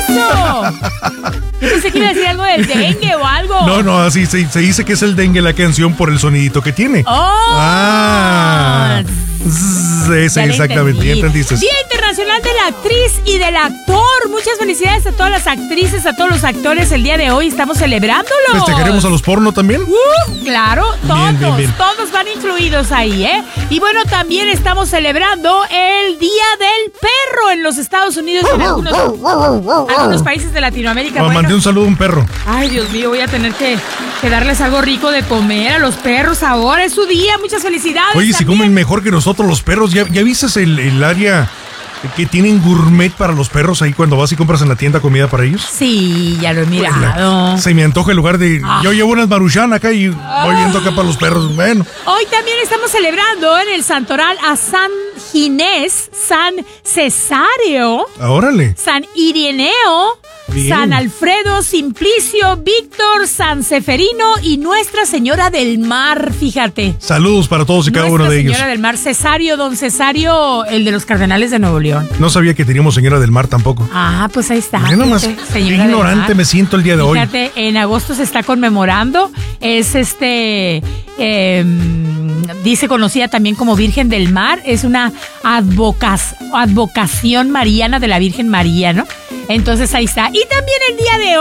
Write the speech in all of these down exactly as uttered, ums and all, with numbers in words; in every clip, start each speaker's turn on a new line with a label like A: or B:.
A: eso? Yo pensé que iba a decir algo del dengue o algo.
B: No, no, así se, se dice que es el dengue la canción por el sonidito que tiene.
A: ¡Oh!
B: Ah. Ese, exactamente, ya entendiste.
A: Día Internacional de la Actriz y del Actor. Muchas felicidades a todas las actrices, a todos los actores. El día de hoy estamos celebrándolo.
B: ¿Festejaremos a los porno también?
A: Uh, claro, todos,
B: bien, bien, bien.
A: todos van incluidos ahí, ¿eh? Y bueno, también estamos celebrando el Día del Perro en los Estados Unidos y en algunos, algunos países de Latinoamérica.
B: Oh,
A: bueno,
B: mandé un saludo a un perro.
A: Ay, Dios mío, voy a tener que, que darles algo rico de comer a los perros ahora. Es su día, muchas felicidades.
B: Oye, si
A: también.
B: comen mejor que nosotros los perros. ¿Ya, ya viste el, el área que tienen gourmet para los perros ahí cuando vas y compras en la tienda comida para ellos?
A: Sí, ya lo he mirado.
B: Se me antoja el lugar de...
A: Ah.
B: Yo llevo unas maruchan acá y voy viendo acá para los perros. Bueno.
A: Hoy también estamos celebrando en el Santoral a San Ginés, San Cesario,
B: Ah, órale.
A: San Ireneo,
B: Bien.
A: San Alfredo, Simplicio, Víctor, San Seferino y Nuestra Señora del Mar, fíjate.
B: Saludos para todos y cada
A: Nuestra
B: uno de ellos.
A: Señora del Mar, Cesario, don Cesario, el de los Cardenales de Nuevo León.
B: No sabía que teníamos Señora del Mar tampoco.
A: Ah, pues ahí está.
B: Mira nomás,
A: fíjate,
B: qué
A: Señora del
B: ignorante
A: Mar.
B: me siento el día de hoy.
A: Fíjate, en agosto se está conmemorando, es este, eh, dice conocida también como Virgen del Mar, es una advocas, advocación mariana de la Virgen María, ¿no? Entonces ahí está. Y también el día de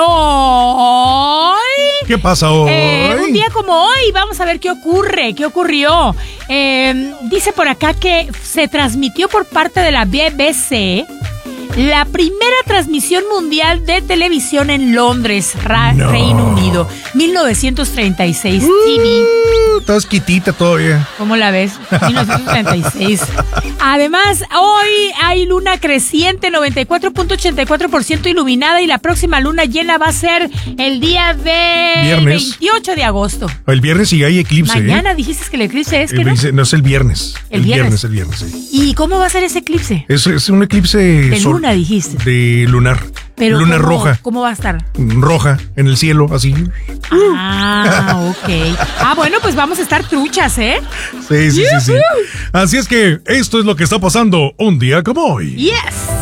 A: hoy.
B: ¿Qué pasa hoy?
A: Eh, un día como hoy, vamos a ver qué ocurre, qué ocurrió. Eh, dice por acá que se transmitió por parte de la B B C la primera transmisión mundial de televisión en Londres, Ra-
B: No.
A: Reino Unido, mil novecientos treinta y seis.
B: Uh,
A: T V.
B: Estás quitita todavía.
A: ¿Cómo la ves? mil novecientos treinta y seis. Además, hoy hay luna creciente, noventa y cuatro punto ochenta y cuatro por ciento iluminada, y la próxima luna llena va a ser el día de
B: Viernes.
A: veintiocho de agosto.
B: El viernes sí hay eclipse.
A: Mañana
B: ¿eh?
A: dijiste que el eclipse es,
B: Eh,
A: que no.
B: dice- no es el viernes.
A: El viernes.
B: el viernes, sí.
A: ¿Y cómo va a ser ese eclipse?
B: Es, es un eclipse
A: De
B: sol-
A: luna, dijiste.
B: de lunar.
A: Pero
B: luna
A: ¿cómo-
B: roja.
A: ¿Cómo va a estar?
B: Roja en el cielo, así.
A: Ah, ok. Ah, bueno, pues vamos a estar truchas, ¿eh?
B: Sí, sí, sí, sí. Así es que esto es lo que está pasando un día como hoy.
A: Yes.